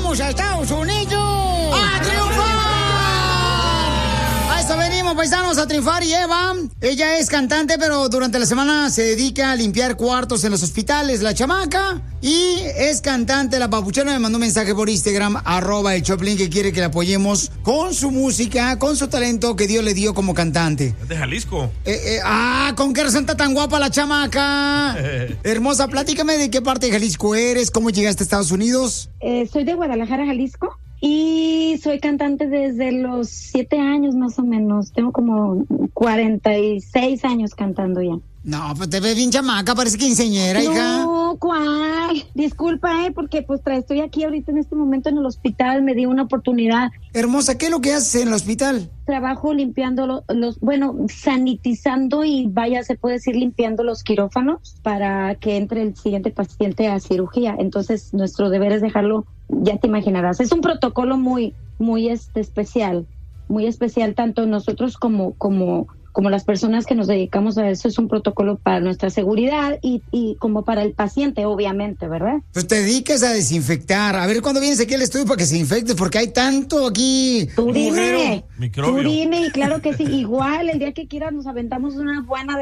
vamos a Estados Unidos a triunfar. A eso venimos, paisanos, a triunfar. Y Eva, ella es cantante, pero durante la semana se dedica a limpiar cuartos en los hospitales, la chamaca. Y es cantante, la papuchona me mandó un mensaje por Instagram, @el Choplin, que quiere que la apoyemos con su música, con su talento que Dios le dio como cantante. Es de Jalisco. ¿Con qué razón está tan guapa la chamaca? Hermosa, platícame de qué parte de Jalisco eres, cómo llegaste a Estados Unidos. Soy de Guadalajara, Jalisco. Y soy cantante desde los 7 años más o menos. Tengo como 46 años cantando ya. No, pues te ves bien chamaca, parece quinceañera, hija. No, ¿cuál? Disculpa, porque pues estoy aquí ahorita en este momento en el hospital, me di una oportunidad. Hermosa, ¿qué es lo que haces en el hospital? Trabajo limpiando sanitizando y vaya, se puede decir limpiando los quirófanos para que entre el siguiente paciente a cirugía. Entonces, nuestro deber es dejarlo, ya te imaginarás. Es un protocolo muy especial, tanto nosotros como las personas que nos dedicamos a eso. Es un protocolo para nuestra seguridad y como para el paciente, obviamente, ¿verdad? Pues te dedicas a desinfectar. A ver, ¿cuándo vienes aquí al estudio para que se infecte? Porque hay tanto aquí. Tú dime, y claro que sí. Igual, el día que quieras nos aventamos una buena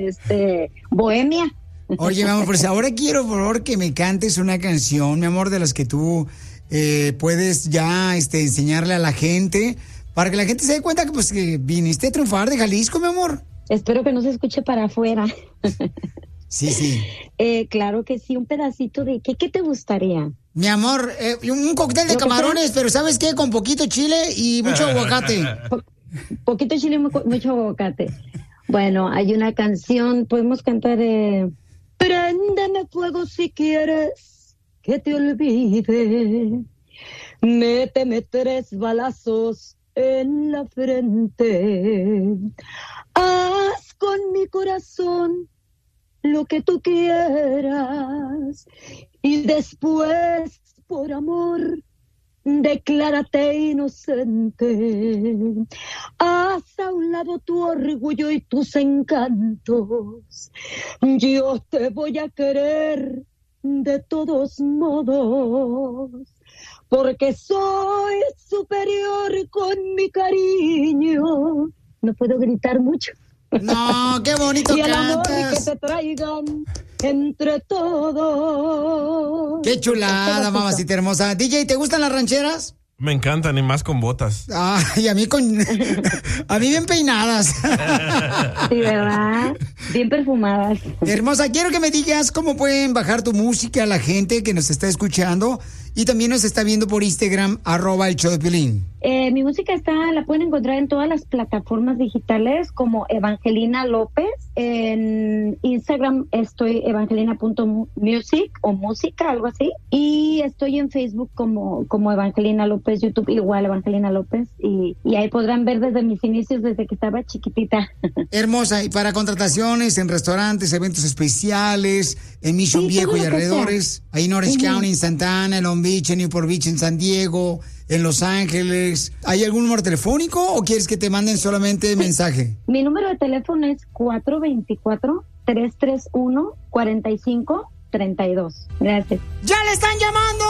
bohemia. Oye, mi amor, pues ahora quiero, por favor, que me cantes una canción, mi amor, de las que tú puedes ya enseñarle a la gente, para que la gente se dé cuenta que viniste a triunfar de Jalisco, mi amor. Espero que no se escuche para afuera. Sí. Claro que sí, un pedacito de... ¿Qué te gustaría? Mi amor, un cóctel de camarones, pero ¿sabes qué? Con poquito chile y mucho aguacate. Poquito chile y mucho aguacate. Bueno, hay una canción, podemos cantar... Préndeme fuego si quieres que te olvide. Méteme 3 balazos en la frente. Haz con mi corazón lo que tú quieras y después, por amor, declárate inocente. Haz a un lado tu orgullo y tus encantos. Yo te voy a querer de todos modos, porque soy superior con mi cariño. No puedo gritar mucho. No, qué bonito y el amor cantas. que te traigan entre todos. Qué chulada, mamacita hermosa. DJ, ¿te gustan las rancheras? Me encantan, y más con botas. Ay, a mí bien peinadas. Sí, ¿verdad? Bien perfumadas. Hermosa, quiero que me digas cómo pueden bajar tu música a la gente que nos está escuchando y también nos está viendo por Instagram, @el show de Piolín. Mi música la pueden encontrar en todas las plataformas digitales como Evangelina López. En Instagram estoy evangelina.music o música, algo así. Y estoy en Facebook como Evangelina López, YouTube igual Evangelina López. Y ahí podrán ver desde mis inicios, desde que estaba chiquitita. Hermosa, y para contrataciones en restaurantes, eventos especiales, en Mission Viejo y alrededores, ahí en Orange County, en Santana, en Long Beach, en Newport Beach, en San Diego, en Los Ángeles. ¿Hay algún número telefónico o quieres que te manden solamente mensaje? Mi número de teléfono es 424-331-4532. Gracias. ¡Ya le están llamando!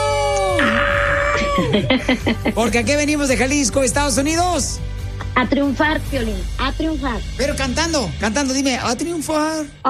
Porque aquí venimos de Jalisco, Estados Unidos. A triunfar, Piolín, a triunfar. Pero cantando, dime, a triunfar.